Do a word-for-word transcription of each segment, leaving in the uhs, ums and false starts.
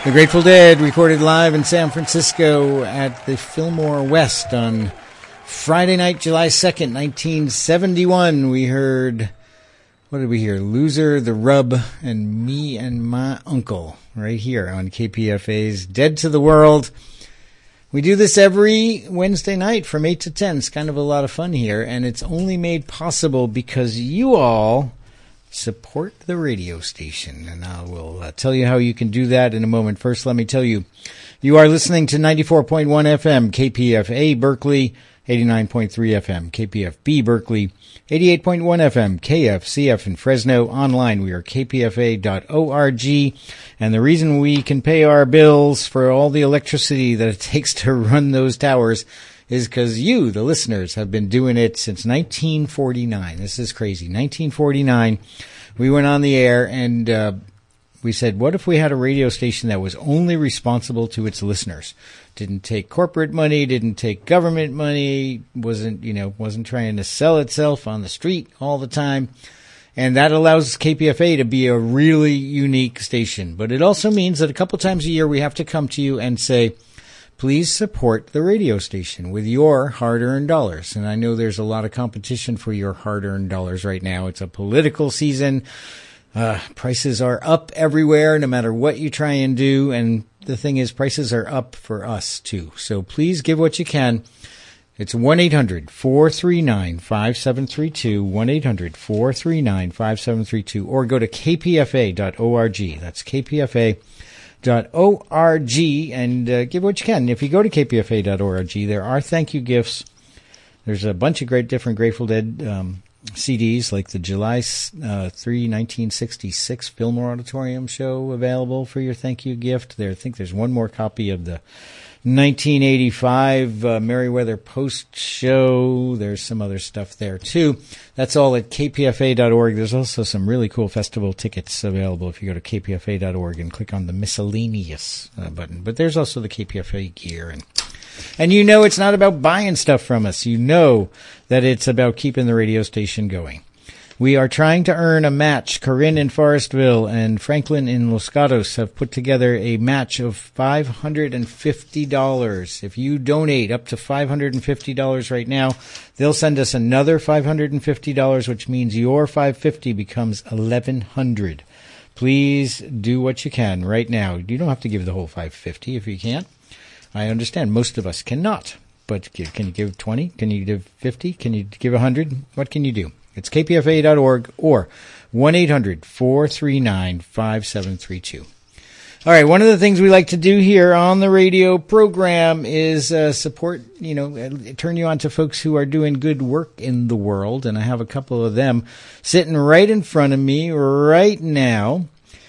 The Grateful Dead recorded live in San Francisco at the Fillmore West on Friday night, July second, nineteen seventy-one. We heard, what did we hear? Loser, The Rub, and Me and My Uncle right here on K P F A's Dead to the World. We do this every Wednesday night from eight to ten. It's kind of a lot of fun here, and it's only made possible because you all support the radio station, and I will uh, tell you how you can do that in a moment. First, let me tell you, you are listening to ninety-four point one F M, K P F A Berkeley, eighty-nine point three F M, K P F B Berkeley, eighty-eight point one F M, K F C F in Fresno. Online, we are k p f a dot org, and the reason we can pay our bills for all the electricity that it takes to run those towers is because you, the listeners, have been doing it since nineteen forty-nine. This is crazy. nineteen forty-nine, we went on the air, and uh, we said, what if we had a radio station that was only responsible to its listeners? Didn't take corporate money, didn't take government money, wasn't, you know, wasn't trying to sell itself on the street all the time. And that allows K P F A to be a really unique station. But it also means that a couple times a year we have to come to you and say, please support the radio station with your hard-earned dollars. And I know there's a lot of competition for your hard-earned dollars right now. It's a political season. Uh, prices are up everywhere, no matter what you try and do. And the thing is, prices are up for us, too. So please give what you can. It's one eight hundred four three nine five seven three two, one eight hundred four three nine five seven three two, or go to k p f a dot org. That's k p f a dot org, and uh, give what you can. If you go to k p f a dot org, there are thank you gifts. There's a bunch of great different Grateful Dead um, C Ds, like the July uh, third, nineteen sixty-six Fillmore Auditorium show available for your thank you gift. There, I think there's one more copy of the nineteen eighty-five uh, Merriweather Post show. There's some other stuff there, too. That's all at k p f a dot org. There's also some really cool festival tickets available if you go to k p f a dot org and click on the miscellaneous uh, button. But there's also the K P F A gear. And, and you know it's not about buying stuff from us. You know that it's about keeping the radio station going. We are trying to earn a match. Corinne in Forestville and Franklin in Los Gatos have put together a match of five hundred fifty dollars. If you donate up to five hundred fifty dollars right now, they'll send us another five hundred fifty dollars, which means your five hundred fifty dollars becomes eleven hundred dollars. Please do what you can right now. You don't have to give the whole five hundred fifty dollars if you can't. I understand most of us cannot. But can you give twenty? Can you give fifty? Can you give one hundred? What can you do? It's k p f a dot org or one eight hundred four three nine five seven three two. All right, one of the things we like to do here on the radio program is uh, support, you know, turn you on to folks who are doing good work in the world, and I have a couple of them sitting right in front of me right now.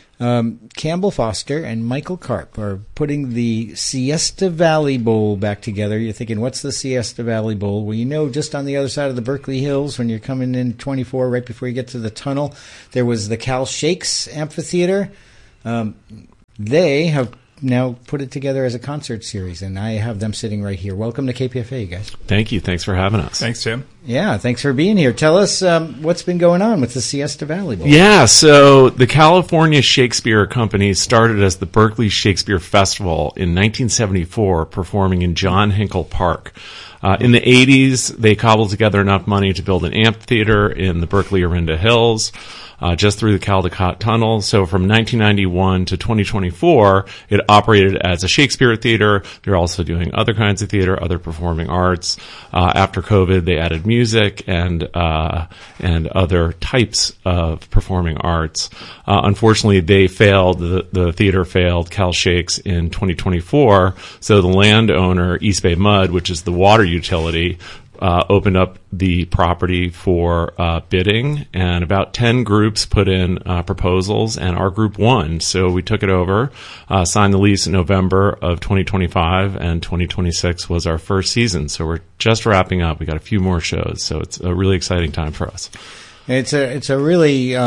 Um, Campbell Foster and Michael Karp are putting the Siesta Valley Bowl back together. You're thinking, what's the Siesta Valley Bowl? Well, you know, just on the other side of the Berkeley Hills, when you're coming in twenty-four, right before you get to the tunnel, there was the Cal Shakes Amphitheater. Um, they have now put it together as a concert series, and I have them sitting right here. Welcome to K P F A, you guys. Thank you. Thanks for having us. Thanks, Tim. Yeah, thanks for being here. Tell us um, what's been going on with the Siesta Valley Bowl. Yeah, so the California Shakespeare Company started as the Berkeley Shakespeare Festival in nineteen seventy-four, performing in John Hinkle Park. Uh, in the eighties, they cobbled together enough money to build an amphitheater in the Berkeley-Orinda Hills, uh, just through the Caldecott Tunnel. So from nineteen ninety-one to twenty twenty-four, it operated as a Shakespeare theater. They're also doing other kinds of theater, other performing arts. Uh, after COVID, they added music and uh, and other types of performing arts. Uh, unfortunately, they failed. The, the theater failed. Cal Shakes in twenty twenty-four. So the landowner, East Bay Mud, which is the water utility, uh, opened up the property for uh, bidding, and about ten groups put in uh, proposals, and our group won. So we took it over, uh, signed the lease in November of twenty twenty-five, and twenty twenty-six was our first season. So we're just wrapping up. We got a few more shows, so it's a really exciting time for us. It's a it's a really um,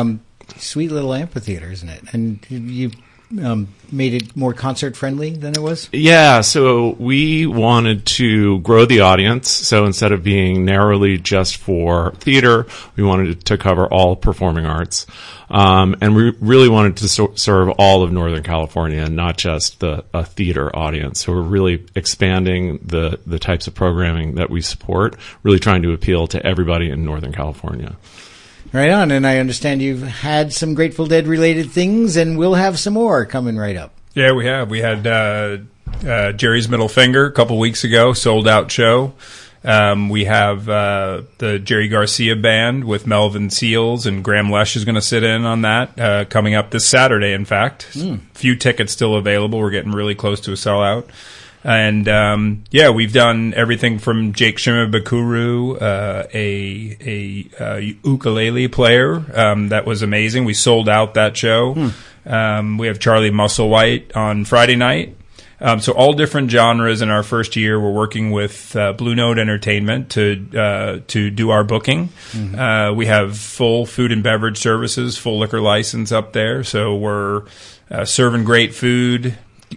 Sweet little amphitheater, isn't it? And you um, made it more concert friendly than it was? Yeah, so we wanted to grow the audience. So instead of being narrowly just for theater, we wanted to cover all performing arts. Um, and we really wanted to so- serve all of Northern California, not just the a theater audience. So we're really expanding the, the types of programming that we support, really trying to appeal to everybody in Northern California. Right on. And I understand you've had some Grateful Dead related things, and we'll have some more coming right up. Yeah, we have. We had uh, uh, Jerry's Middle Finger a couple weeks ago, sold out show. Um, we have uh, the Jerry Garcia Band with Melvin Seals, and Graham Lesh is going to sit in on that uh, coming up this Saturday, in fact. Mm. Few tickets still available. We're getting really close to a sellout. And, um, yeah, we've done everything from Jake Shimabukuro, uh, a, a, uh, ukulele player, um, that was amazing. We sold out that show. Hmm. Um, we have Charlie Musselwhite on Friday night. Um, so all different genres in our first year. We're working with, uh, Blue Note Entertainment to, uh, to do our booking. Mm-hmm. Uh, we have full food and beverage services, full liquor license up there. So we're, uh, serving great food,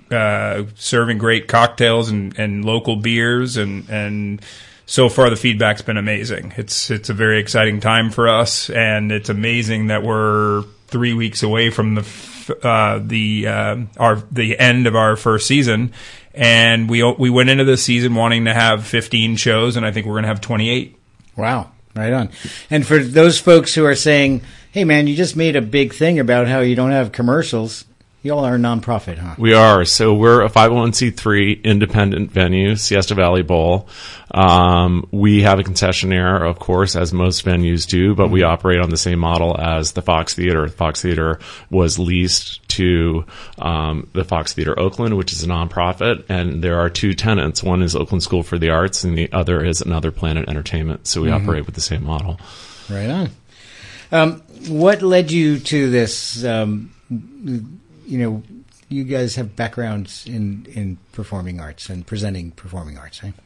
Uh, serving great cocktails and, and local beers, and, and so far the feedback's been amazing. It's it's a very exciting time for us, and it's amazing that we're three weeks away from the uh, the uh, our the end of our first season, and we we went into this season wanting to have fifteen shows, and I think we're going to have twenty-eight. Wow, right on. And for those folks who are saying, "Hey, man, you just made a big thing about how you don't have commercials." Y'all are a nonprofit, huh? We are. So we're a five oh one c three independent venue, Siesta Valley Bowl. Um, we have a concessionaire, of course, as most venues do, but mm-hmm. we operate on the same model as the Fox Theater. The Fox Theater was leased to um, the Fox Theater Oakland, which is a nonprofit, and there are two tenants. One is Oakland School for the Arts, and the other is Another Planet Entertainment. So we mm-hmm. operate with the same model. Right on. Um, what led you to this? Um, You know, you guys have backgrounds in, in performing arts and presenting performing arts, right?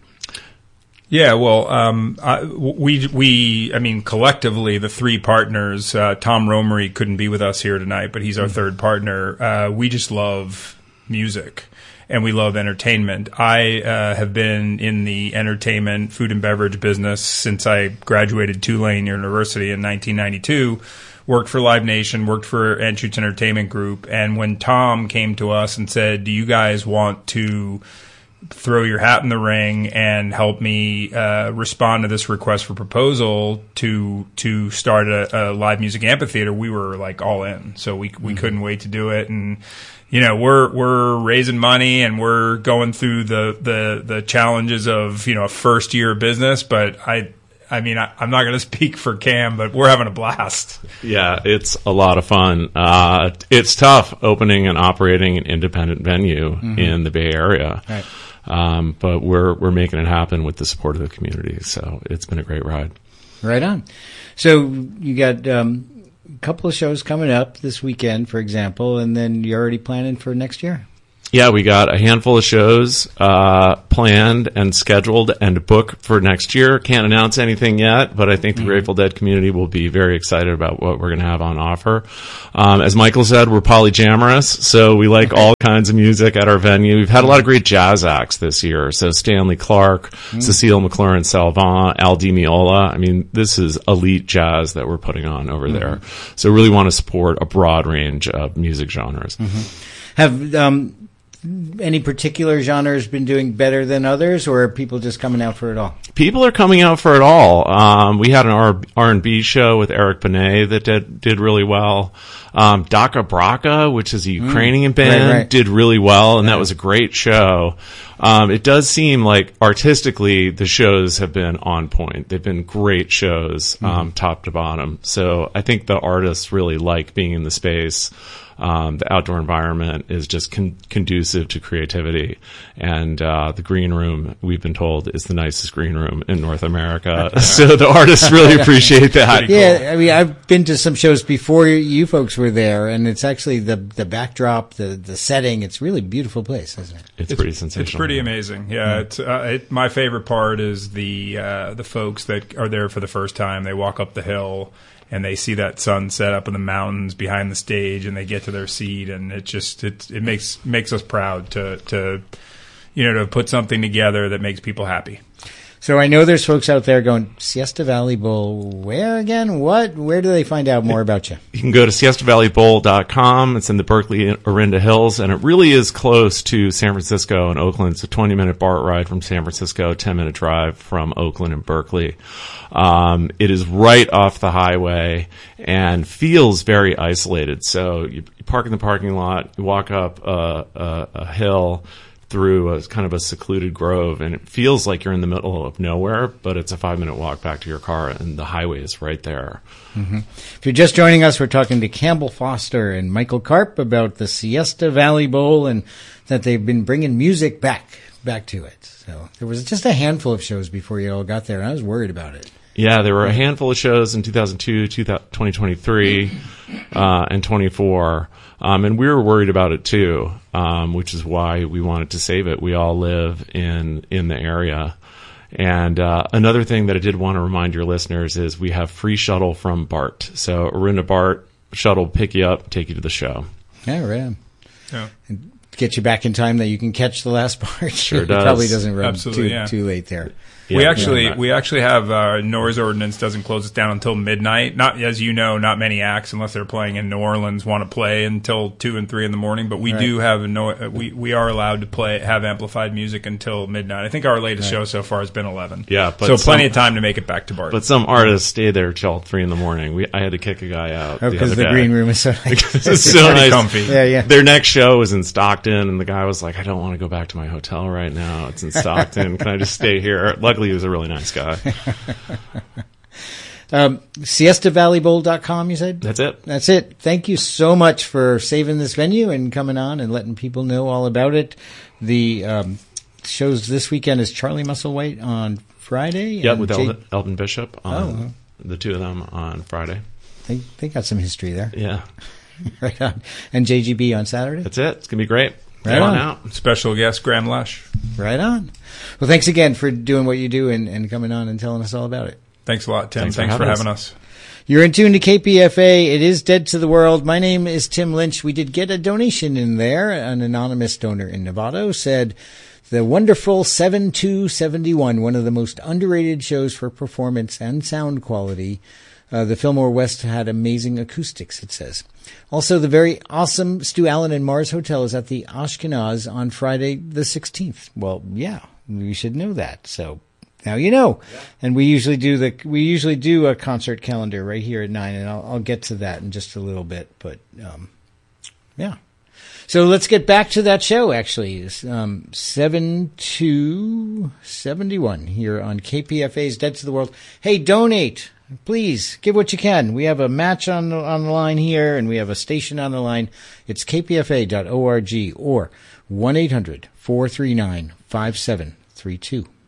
Yeah, well, um, I, we, we, I mean, collectively, the three partners, uh, Tom Romery couldn't be with us here tonight, but he's our mm-hmm. third partner. Uh, we just love music, and we love entertainment. I uh, have been in the entertainment, food and beverage business since I graduated Tulane University in nineteen ninety-two. Worked for Live Nation, worked for Anschutz Entertainment Group, and when Tom came to us and said, do you guys want to throw your hat in the ring and help me uh, respond to this request for proposal to to start a, a live music amphitheater, we were like all in. So we we mm-hmm. couldn't wait to do it. And you know, we're we're raising money and we're going through the the the challenges of, you know, a first year of business, but I I mean, I, I'm not going to speak for Cam, but we're having a blast. Yeah, it's a lot of fun. Uh, it's tough opening and operating an independent venue mm-hmm. in the Bay Area. Right. Um, but we're we're making it happen with the support of the community. So it's been a great ride. Right on. So you got um, a couple of shows coming up this weekend, for example, and then you're already planning for next year? Yeah, we got a handful of shows uh, planned and scheduled and booked for next year. Can't announce anything yet, but I think the mm-hmm. Grateful Dead community will be very excited about what we're going to have on offer. Um, as Michael said, we're polyjamorous, so we like all kinds of music at our venue. We've had a lot of great jazz acts this year. So Stanley Clarke, mm-hmm. Cecile McLaurin-Salvant, Al Di Meola. I mean, this is elite jazz that we're putting on over mm-hmm. there. So really want to support a broad range of music genres. Mm-hmm. Have um any particular genres been doing better than others, or are people just coming out for it all? People are coming out for it all. Um, we had an R- R&B show with Eric Benet that did, did really well. Um, Daka Braka, which is a Ukrainian mm, band, right, right. did really well, and right. that was a great show. Um, it does seem like artistically the shows have been on point. They've been great shows, um, mm-hmm. top to bottom. So I think the artists really like being in the space. Um, the outdoor environment is just con- conducive to creativity. And uh, the green room, we've been told, is the nicest green room in North America. So the artists really appreciate that. Yeah, cool. I mean, I've been to some shows before you folks were there, and it's actually the the backdrop, the, the setting. It's a really beautiful place, isn't it? It's, it's pretty sensational. It's pretty amazing. Yeah, mm-hmm. it's, uh, it, my favorite part is the uh, the folks that are there for the first time. They walk up the hill, and they see that sunset up in the mountains behind the stage, and they get to their seat, and it just it it makes makes us proud to to you know to put something together that makes people happy. So I know there's folks out there going, Siesta Valley Bowl, where again? What? Where do they find out more about you? You can go to siesta valley bowl dot com. It's in the Berkeley Orinda Hills, and it really is close to San Francisco and Oakland. It's a twenty-minute BART ride from San Francisco, ten-minute drive from Oakland and Berkeley. Um, it is right off the highway and feels very isolated. So you, you park in the parking lot, you walk up a, a, a hill, through a kind of a secluded grove, and it feels like you're in the middle of nowhere, but it's a five minute walk back to your car, and the highway is right there. Mm-hmm. If you're just joining us, we're talking to Campbell Foster and Michael Karp about the Siesta Valley Bowl and that they've been bringing music back, back to it. So there was just a handful of shows before you all got there, and I was worried about it. Yeah, there were a handful of shows in two thousand two, twenty twenty-three, uh, and twenty-four. Um, and we were worried about it too, um, which is why we wanted to save it. We all live in, in the area. And, uh, another thing that I did want to remind your listeners is we have free shuttle from BART. So Orinda BART shuttle will pick you up, take you to the show. Yeah, right. Yeah. And get you back in time that you can catch the last part. Sure It does. probably doesn't run Absolutely, too, yeah. too late there. Yeah, we actually yeah. we actually have uh, noise ordinance doesn't close us down until midnight. Not as you know, not many acts unless they're playing in New Orleans want to play until two and three in the morning. But we Right. do have a no, we we are allowed to play have amplified music until midnight. I think our latest Right. show so far has been eleven. Yeah, but so plenty some- of time to make it back to BART. But some artists stay there till three in the morning. We, I had to kick a guy out. Oh, the because other the day. green room is so nice. It's so pretty nice. comfy. Yeah, yeah. Their next show was in Stockton, and the guy was like, I don't want to go back to my hotel right now. It's in Stockton. Can I just stay here? Luckily, he was a really nice guy. Um, siesta valley bowl dot com, you said? That's it. That's it. Thank you so much for saving this venue and coming on and letting people know all about it. The um, shows this weekend is Charlie Musselwhite on Friday. Yeah, and with Jay- Elton, Elton Bishop. On, Oh. The two of them on Friday. They, they got some history there. Yeah. Right on. And J G B on Saturday. That's it. It's going to be great. Right Come on on. out. Special guest Graham Lesh. Right on. Well, thanks again for doing what you do and, and coming on and telling us all about it. Thanks a lot, Tim. Thanks for Thanks, for having having us. us. You're in tune to K P F A. It is Dead to the World. My name is Tim Lynch. We did get a donation in there. An anonymous donor in Novato said, the wonderful seven two seven one, one of the most underrated shows for performance and sound quality. Uh, the Fillmore West had amazing acoustics, it says. Also, the very awesome Stu Allen and Mars Hotel is at the Ashkenaz on Friday the sixteenth. Well, yeah, we should know that. So now you know. Yeah. And we usually do the we usually do a concert calendar right here at nine, and I'll, I'll get to that in just a little bit. But um, yeah. So let's get back to that show, actually. It's, um, seven two seven one here on K P F A's Dead to the World. Hey, donate. Please, give what you can. We have a match on the, on the line here, and we have a station on the line. It's k p f a dot org or one eight hundred four three nine five seven three two.